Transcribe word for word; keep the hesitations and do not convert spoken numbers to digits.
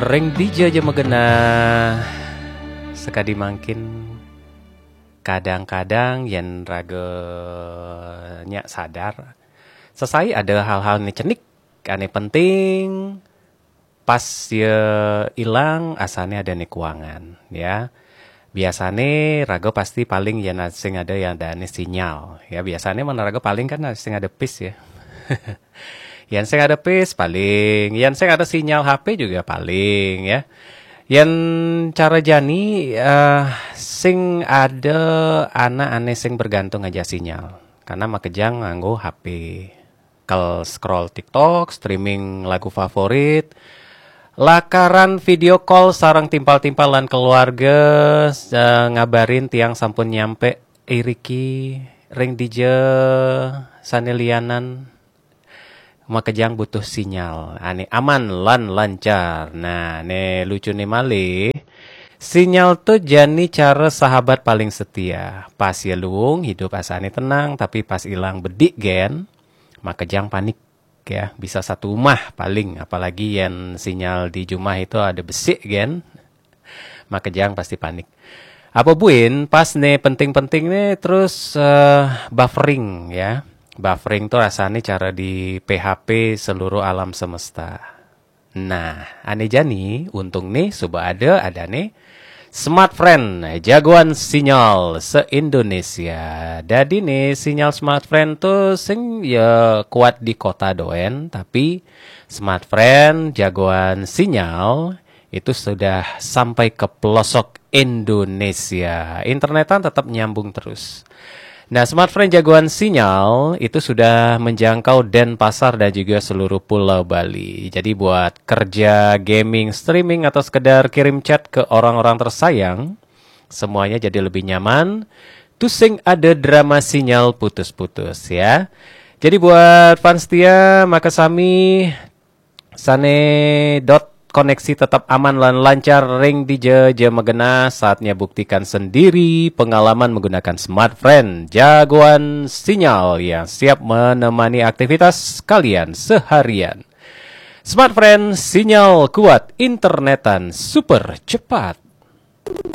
Ring D J aja megena sekadi mangkin kadang-kadang yang raganya sadar sesai ada hal-hal nih cenik ane penting pas ya hilang asalnya ada nih keuangan ya. Biasanya raga pasti paling ya sing ada yang ada nih sinyal ya, biasanya mana raga paling kan sing ada pis ya. Yang sing ada pis paling, yang sing ada sinyal H P juga paling ya. Yang cara jani uh, sing ada anak aneh sing bergantung aja sinyal. Karena makejang nganggo H P. Kalau scroll TikTok, streaming lagu favorit, lakaran video call sarang timpal-timpalan keluarga, uh, ngabarin tiang sampun nyampe iriki ring D J sanelianan makejang butuh sinyal. Ane aman lan lancar. Nah, ne lucu nih male. Sinyal tuh jani cara sahabat paling setia. Pas ya luung hidup asane tenang, tapi pas hilang bedik gen, makejang panik ya. Bisa satu rumah paling, apalagi yang sinyal di rumah itu ada besi gen. Makejang pasti panik. Apa buin pas nih penting-penting nih terus uh, buffering ya. Buffering tuh rasanya cara di P H P seluruh alam semesta. Nah, aneh jani, untung nih sudah ada, ada nih Smartfren, jagoan sinyal se-Indonesia. Jadi nih sinyal Smartfren tuh sing ya kuat di kota doen, tapi Smartfren jagoan sinyal itu sudah sampai ke pelosok Indonesia. Internetan tetap nyambung terus. Nah, Smartfren jagoan sinyal itu sudah menjangkau Denpasar dan juga seluruh Pulau Bali. Jadi buat kerja, gaming, streaming, atau sekedar kirim chat ke orang-orang tersayang, semuanya jadi lebih nyaman. Tusing ada drama sinyal putus-putus ya. Jadi buat fans setia, maka sami sane dot koneksi tetap aman dan lancar ring D J Jemegena. Saatnya buktikan sendiri pengalaman menggunakan Smartfren jagoan sinyal yang siap menemani aktivitas kalian seharian. Smartfren sinyal kuat, internetan super cepat.